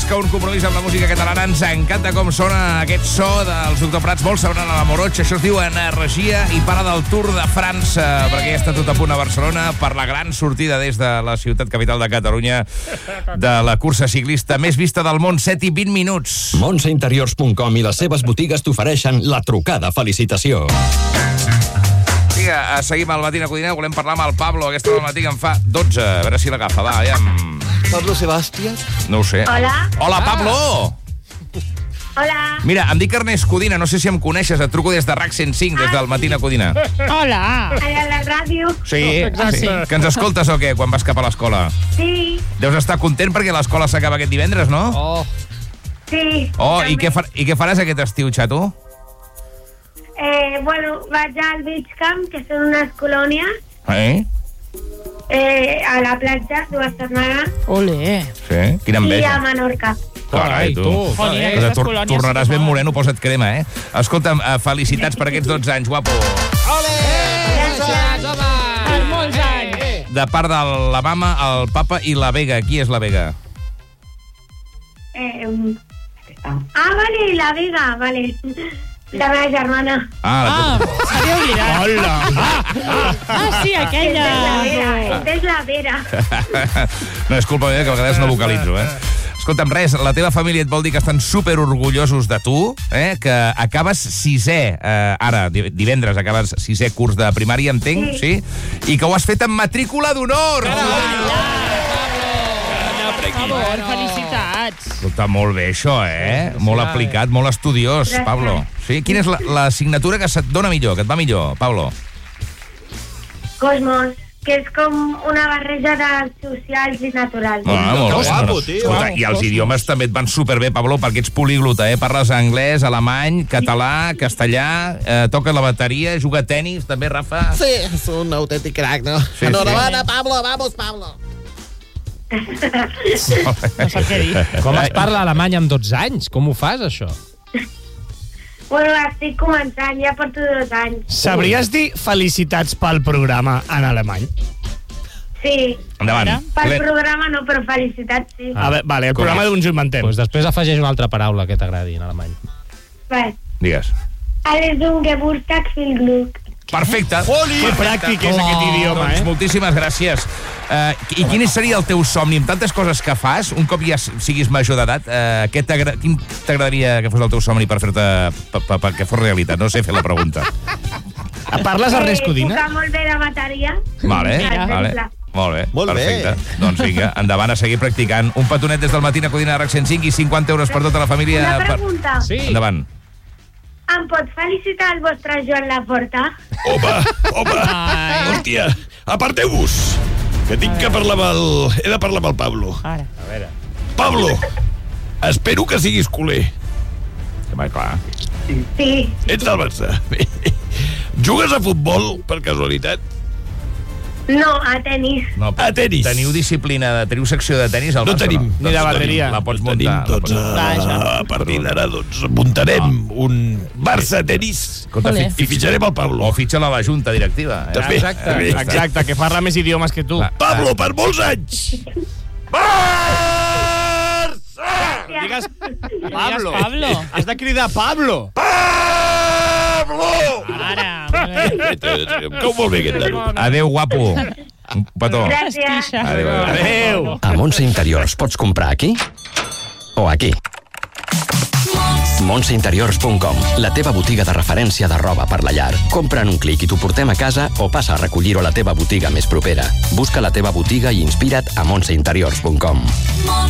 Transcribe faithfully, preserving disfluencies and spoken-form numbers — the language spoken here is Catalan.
que un compromís amb la música catalana. Ens encanta com sona aquest so dels Doctor Prats, molt sabrant a la Morotxa. Això es diu Energia i para del Tour de França, perquè ja està tot a punt a Barcelona per la gran sortida des de la ciutat capital de Catalunya de la cursa ciclista més vista del món, set i vint minuts. Montse Interiors punt com i les seves botigues t'ofereixen la trucada felicitació. Vinga, seguim al Matí Codina. Volem parlar amb el Pablo. Aquesta hora del matí que en fa dotze. A veure si l'agafa, va, aviam. Pablo Sebastián? No ho sé. Hola. Hola, Pablo! Hola. Mira, em dic Ernest Codina, no sé si em coneixes, et truco des de RAC cent cinc, des del Matí Codina. Hola. A la ràdio. Sí, Exacte. sí. Que ens escoltes o què, quan vas cap a l'escola? Sí, Deus estar content perquè l'escola s'acaba aquest divendres, no? Oh, sí. Oh, i també. què, far, i què faràs aquest estiu, xato? Eh, bueno, vaig al Beach Camp, que són unes colònies, Eh? eh, a la platja, dues setmanes, Ole. Sí? Quina i a enveja. Menorca. Carai, tu. Joder, Que aquestes tor colònies tornaràs que ben fan. moreno, posa't crema, eh? Escolta'm, eh, felicitats per aquests dotze anys, guapo. Gràcies, home. Per molts anys. De part de la mama, el papa i la Vega. Qui és la Vega? Eh, ah, vale, la Vega, vale. La meva germana. Ah, Ah, s'havia oblidat. Hola! Ah, sí, És la aquella. Vera, és la Vera. No, és culpa meva, que a vegades no vocalitzo, eh? Escolta'm, res, la teva família et vol dir que estan super orgullosos de tu, eh? Que acabes sisè, eh, ara, divendres, acabes sisè curs de primària, entenc, sí? sí? I que ho has fet amb matrícula d'honor! Per favor, felicitats. Escolta, molt bé, això, eh? Molt aplicat, molt estudiós, Gràcies. Pablo. Sí? Quina és la- l'assignatura que se't dona millor, que et va millor, Pablo? Cosmos, que és com una barreja de socials i naturals. Ah, molt que bé. guapo, tio. Escolta, i els idiomes també et van superbé, Pablo, perquè ets políglota, eh? Parles anglès, alemany, català, castellà, eh, toques la bateria, juga a tenis, també, Rafa? sí, és un autèntic crac, no? Sí, Enhorabona, Pablo, vamos, Pablo. No sap què dir. Com es parla alemany amb dotze anys? Com ho fas, això? Bueno, estic començant, ja porto dos anys. Sabries dir felicitats pel programa en alemany? Sí, Endavant. pel Ple- programa no, però felicitats sí. A veure, vale, el Com programa és? d'uns ho inventem. Doncs després afegeix una altra paraula que t'agradi en alemany. Vale. Digues. Alles un Geburtstag viel Glück. Perfecte. Que pràctic és aquest idioma, Doncs eh? moltíssimes gràcies. Uh, I quin seria el teu somni? Amb tantes coses que fas, un cop ja siguis major d'edat, uh, què t'agra- quin t'agradaria que fos el teu somni per fer-te per, per, perquè fos realitat? No sé fer la pregunta. Parles Ernest Eh, Codina? tocar molt bé la bateria. Vale, Per vale. exemple. Molt bé, Molt bé. perfecte. Doncs vinga, endavant a seguir practicant. Un petonet des del Matí Codina de RAC cent cinc i cinquanta euros per tota la família. Una Per... pregunta. Sí. Endavant. Em pot felicitar el vostre Joan Laporta? Home, home, hòstia, aparteu-vos, que tinc que parlar amb el... He de parlar amb el Pablo. Ara. Pablo, espero que siguis culer. Home, clar. Sí. Ets del Barça. Jugues a futbol, per casualitat? No, a tenis. No, A tenis. Teniu disciplina, teniu secció de tenis al No Barça? tenim. Ni de no bateria. tenim. La pots No muntar. tenim, la doncs, pots- Vaja. a partir d'ara, doncs, muntarem un Barça tenis Escolta, Ole. fi- i fitxarem el Pablo. O fitxa-la a la Junta Directiva. Eh? També. Exacte, exacte, que parla més idiomes que tu. Va. Pablo, per molts anys! Barça! Digues Pablo. Pablo. Has de cridar Pablo. Pablo! Ara. molt bé. Cau molt bé aquest nano. Adéu, guapo. Un petó. Gràcies. Pixa. Adéu, adéu. Adéu. A Montse Interiors pots comprar aquí o aquí. Montse Interiors punt com, la teva botiga de referència de roba per la llar. Compra en un clic i t'ho portem a casa o passa a recollir-ho a la teva botiga més propera. Busca la teva botiga i inspira't a Montse Interiors punt com.